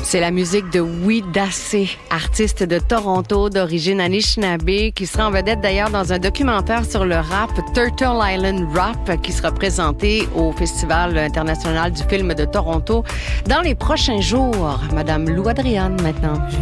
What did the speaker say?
C'est la musique de Ouidassé, artiste de Toronto d'origine Anishinaabe, qui sera en vedette d'ailleurs dans un documentaire sur le rap Turtle Island Rap qui sera présenté au Festival international du film de Toronto dans les prochains jours. Madame Lou Adriane maintenant.